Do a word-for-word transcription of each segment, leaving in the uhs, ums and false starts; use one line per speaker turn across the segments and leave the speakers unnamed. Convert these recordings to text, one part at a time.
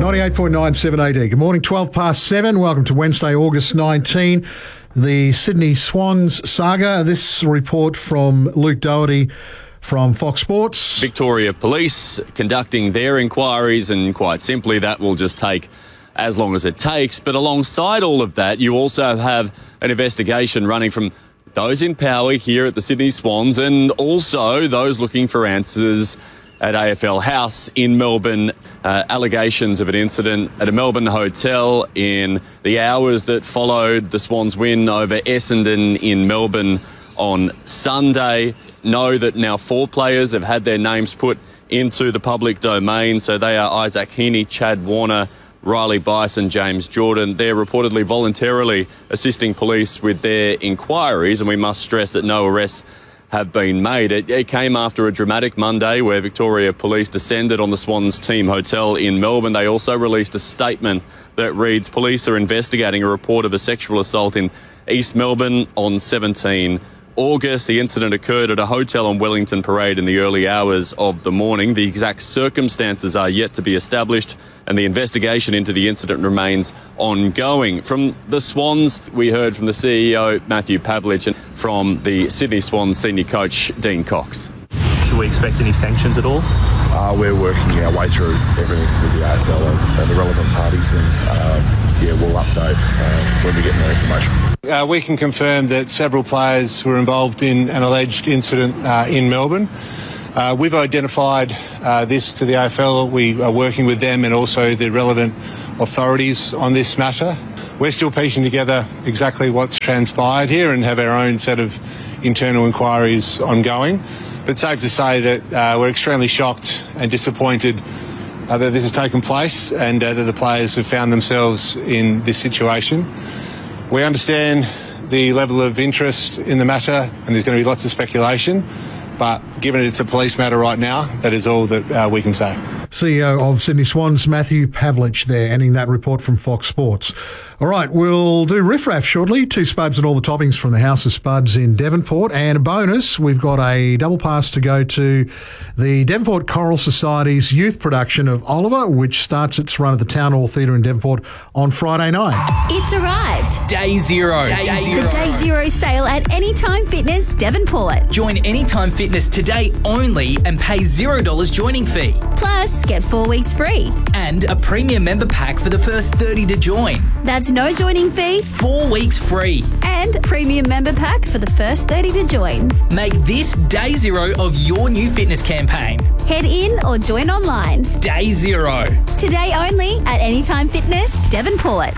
ninety-eight point nine seven A D. Good morning, twelve past seven. Welcome to Wednesday, August nineteenth. The Sydney Swans saga. This report from Luke Doherty from Fox Sports.
Victoria Police conducting their inquiries, and quite simply that will just take as long as it takes. But alongside all of that, you also have an investigation running from those in power here at the Sydney Swans and also those looking for answers at A F L House in Melbourne. Uh, allegations of an incident at a Melbourne hotel in the hours that followed the Swans' win over Essendon in Melbourne on Sunday. Know that now four players have had their names put into the public domain. So they are Isaac Heaney, Chad Warner, Riley Bice and James Jordan. They're reportedly voluntarily assisting police with their inquiries, and we must stress that no arrests have been made. It, it came after a dramatic Monday where Victoria Police descended on the Swans team hotel in Melbourne. They also released a statement that reads, police are investigating a report of a sexual assault in East Melbourne on seventeenth August. The incident occurred at a hotel on Wellington Parade in the early hours of the morning. The exact circumstances are yet to be established, and the investigation into the incident remains ongoing. From the Swans, we heard from the C E O, Matthew Pavlich, and from the Sydney Swans senior coach, Dean Cox.
Should we expect any sanctions at all?
Uh, we're working our way through everything with the A F L and, and the relevant parties, and uh, yeah, we'll update uh, when we get more information.
Uh, we can confirm that several players were involved in an alleged incident uh, in Melbourne. Uh, we've identified uh, this to the A F L. We are working with them and also the relevant authorities on this matter. We're still piecing together exactly what's transpired here and have our own set of internal inquiries ongoing. But safe to say that uh, we're extremely shocked and disappointed uh, that this has taken place and uh, that the players have found themselves in this situation. We understand the level of interest in the matter, and there's going to be lots of speculation, but given it's a police matter right now, that is all that uh, we can say.
C E O of Sydney Swans, Matthew Pavlich there, ending that report from Fox Sports. All right, we'll do Riff Raff shortly. Two spuds and all the toppings from the House of Spuds in Devonport. And a bonus, we've got a double pass to go to the Devonport Choral Society's youth production of Oliver, which starts its run at the Town Hall Theatre in Devonport on Friday night.
It's arrived.
Day zero.
Day, day zero. The Day Zero sale at Anytime Fitness Devonport.
Join Anytime Fitness today only and pay zero dollars joining fee.
Plus, get four weeks free.
And a premium member pack for the first thirty to join.
That's no joining fee.
Four weeks free.
And premium member pack for the first thirty to join.
Make this day zero of your new fitness campaign.
Head in or join online.
Day zero.
Today only at Anytime Fitness Devonport.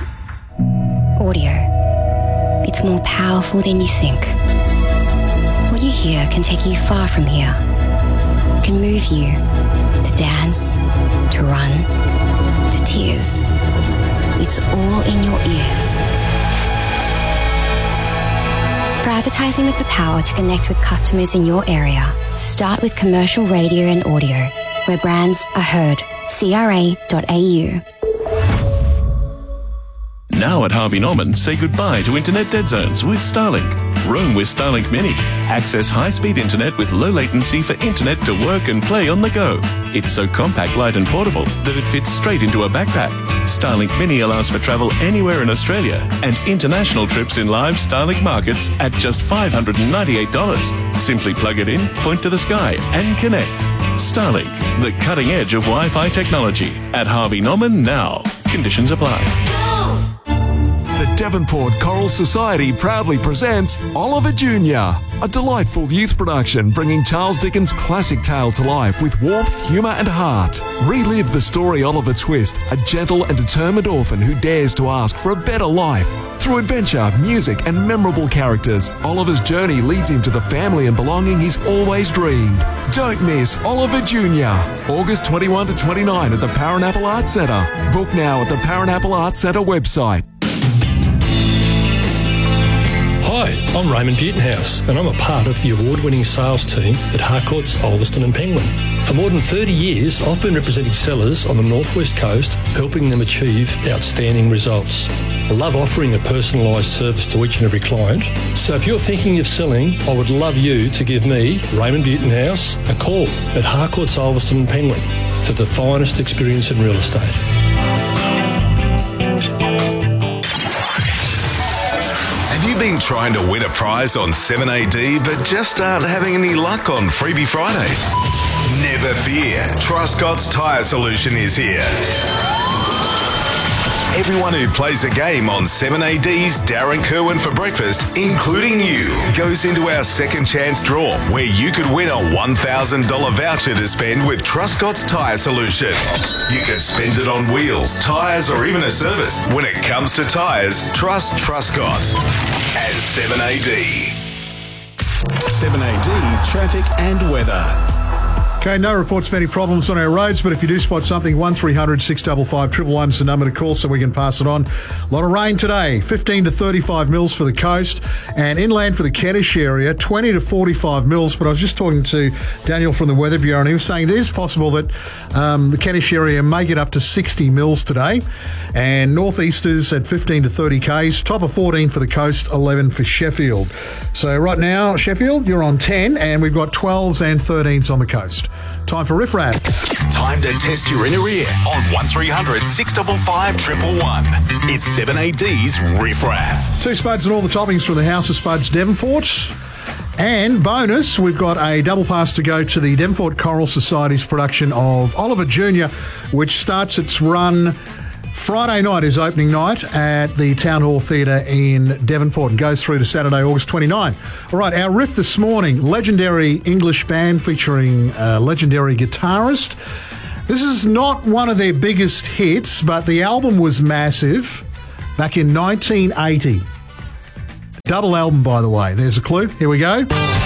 Audio. It's more powerful than you think. What you hear can take you far from here. It can move you to dance, to run, to tears. It's all in your ears. For advertising with the power to connect with customers in your area, start with commercial radio and audio, where brands are heard. C R A dot A U.
Now at Harvey Norman, say goodbye to internet dead zones with Starlink. Roam with Starlink Mini. Access high-speed internet with low latency for internet to work and play on the go. It's so compact, light and portable that it fits straight into a backpack. Starlink Mini allows for travel anywhere in Australia and international trips in live Starlink markets at just five hundred ninety-eight dollars. Simply plug it in, point to the sky and connect. Starlink, the cutting edge of Wi-Fi technology. At Harvey Norman now. Conditions apply.
The Devonport Choral Society proudly presents Oliver Junior, a delightful youth production bringing Charles Dickens' classic tale to life with warmth, humour and heart. Relive the story Oliver Twist, a gentle and determined orphan who dares to ask for a better life. Through adventure, music and memorable characters, Oliver's journey leads him to the family and belonging he's always dreamed. Don't miss Oliver Junior, August twenty-first to twenty-ninth at the Paranapple Arts Centre. Book now at the Paranapple Arts Centre website.
Hi, I'm Raymond Butenhouse and I'm a part of the award-winning sales team at Harcourts, Ulverston and Penguin. For more than thirty years, I've been representing sellers on the Northwest Coast, helping them achieve outstanding results. I love offering a personalised service to each and every client. So if you're thinking of selling, I would love you to give me, Raymond Butenhouse, a call at Harcourts, Ulverston and Penguin for the finest experience in real estate.
been trying to win a prize on seven A D but just aren't having any luck on Freebie Fridays? Never fear. Truscott's Tyre Solution is here. Everyone who plays a game on seven A D's Darren Kerwin for breakfast, including you, goes into our second chance draw where you could win a one thousand dollars voucher to spend with Truscott's Tyre Solution. You can spend it on wheels, tyres or even a service. When it comes to tyres, trust Truscott and seven A D.
seven A D traffic and weather.
Okay, no reports of any problems on our roads, but if you do spot something, one three hundred six five five one one one is the number to call so we can pass it on. A lot of rain today, fifteen to thirty-five mils for the coast, and inland for the Kentish area, twenty to forty-five mils. But I was just talking to Daniel from the Weather Bureau, and he was saying it is possible that um, the Kentish area may get up to sixty mils today, and northeasters at fifteen to thirty k's, top of fourteen for the coast, eleven for Sheffield. So right now, Sheffield, you're on ten, and we've got twelves and thirteens on the coast. Time for Riff Raff.
Time to test your inner ear on one three hundred six five five one one one. It's seven A D's Riff Raff.
Two spuds and all the toppings from the House of Spuds Devonport. And bonus, we've got a double pass to go to the Devonport Choral Society's production of Oliver Junior, which starts its run Friday night, is opening night at the Town Hall Theatre in Devonport and goes through to Saturday, August twenty-ninth. All right, our riff this morning, legendary English band featuring a legendary guitarist. This is not one of their biggest hits, but the album was massive back in nineteen eighty. Double album, by the way. There's a clue. Here we go.